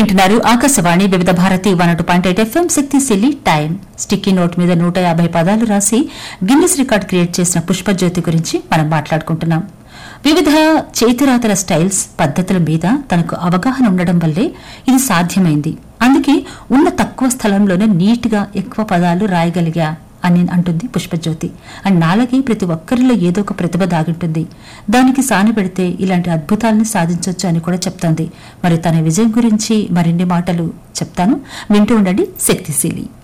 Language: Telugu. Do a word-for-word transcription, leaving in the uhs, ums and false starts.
వింటున్నారు ఆకాశవాణి వివిధ Bharati one two point eight FM శక్తిశీలి టైం. స్టిక్కీ నోట్ మీద నూట యాభై పదాలు రాసి గిన్నిస్ రికార్డ్ క్రియేట్ చేసిన పుష్పజ్యోతి గురించి మనం మాట్లాడుకుంటున్నాం. వివిధ చేతిరాతల స్టైల్స్ పద్ధతుల మీద తనకు అవగాహన ఉండడం వల్లే ఇది సాధ్యమైంది. అందుకే ఉన్న తక్కువ స్థలంలోనే నీట్ గా ఎక్కువ పదాలు రాయగలిగా అని అంటుంది పుష్పజ్యోతి. అండ్ నాలాగే ప్రతి ఒక్కరిలో ఏదో ఒక ప్రతిభ దాగింటుంది, దానికి సాని పెడితే ఇలాంటి అద్భుతాలను సాధించవచ్చు అని కూడా చెప్తోంది. మరి తన విజయం గురించి మరిన్ని మాటలు చెప్తాను, వింటూ ఉండండి శక్తిశీలి.